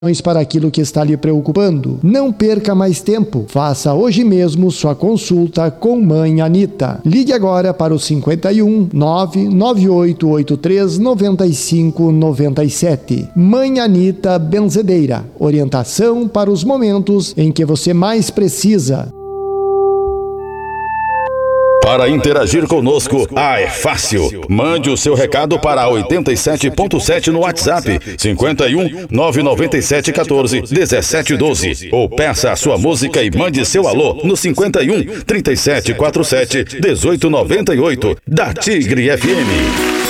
para aquilo que está lhe preocupando. Não perca mais tempo. Faça hoje mesmo sua consulta com Mãe Anita. Ligue agora para o 51 99883 9597. Mãe Anita Benzedeira. Orientação para os momentos em que você mais precisa. Para interagir conosco, é fácil. Mande o seu recado para 87.7 no WhatsApp, 51 997 14 17 12. Ou peça a sua música e mande seu alô no 51 37 47 18 98 da Tigre FM.